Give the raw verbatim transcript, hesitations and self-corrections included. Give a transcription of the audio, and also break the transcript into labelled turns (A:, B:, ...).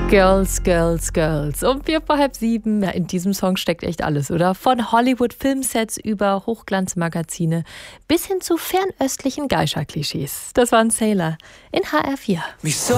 A: Girls, Girls, Girls. Um vier vor halb sieben. Ja, in diesem Song steckt echt alles, oder? Von Hollywood-Filmsets über Hochglanzmagazine bis hin zu fernöstlichen Geisha-Klischees. Das war ein Sailor in H R vier.
B: Wieso